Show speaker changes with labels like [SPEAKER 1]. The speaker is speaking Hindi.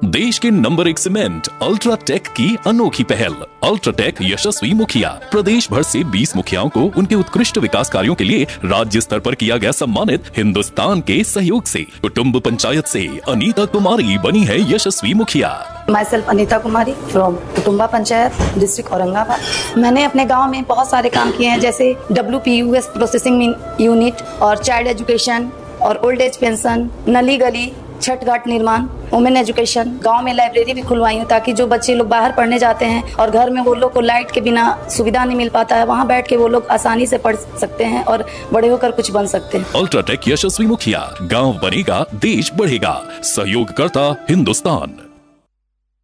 [SPEAKER 1] देश के नंबर 1 सीमेंट अल्ट्राटेक की अनोखी पहल। अल्ट्राटेक यशस्वी मुखिया। प्रदेश भर से 20 मुखियाओं को उनके उत्कृष्ट विकास कार्यों के लिए राज्य स्तर पर किया गया सम्मानित। हिंदुस्तान के सहयोग से कुटुंब पंचायत से अनीता कुमारी बनी है यशस्वी मुखिया।
[SPEAKER 2] Myself Anita Kumari from Kutumba panchayat district Aurangabad. मैंने अपने गांव में बहुत सारे काम किए हैं, जैसे WPUS प्रोसेसिंग यूनिट और चाइल्ड एजुकेशन और ओल्ड एज पेंशन, नली गली, छठ घाट निर्माण, वुमेन एजुकेशन। गांव में लाइब्रेरी भी खुलवाई हूँ ताकि जो बच्चे लोग बाहर पढ़ने जाते हैं और घर में वो लोग को लाइट के बिना सुविधा नहीं मिल पाता है, वहाँ बैठ के वो लोग आसानी से पढ़ सकते हैं और बड़े होकर कुछ बन सकते हैं।
[SPEAKER 1] अल्ट्राटेक यशस्वी मुखिया। गाँव बनेगा, देश बढ़ेगा। सहयोग करता हिंदुस्तान।